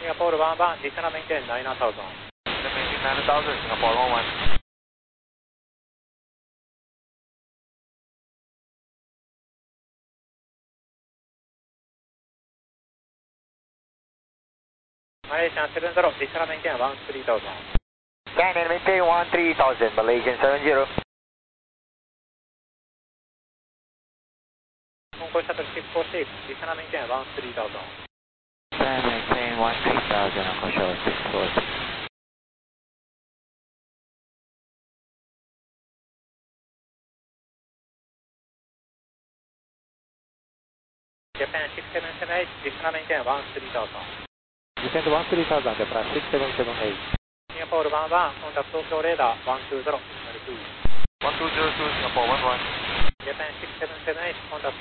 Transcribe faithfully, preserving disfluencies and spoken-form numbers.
Singapore one one, descend and maintain nine thousand. Maintain nine thousand, Singapore one one. Malaysian seven zero, descend and maintain one three thousand. Descend and maintain one three thousand, Malaysian seven zero. Concourse shuttle six four six, descend and maintain one three thousand. Descend and maintain one three thousand, Concourse six four six. Japan six seven seven eight, descend and maintain one three thousand. Descend one three thousand, Japan six seven seven eight. Singapore one one, contact Tokyo radar one two zero, signal two. one two zero two, Singapore one one. Japan six seven seven eight, contact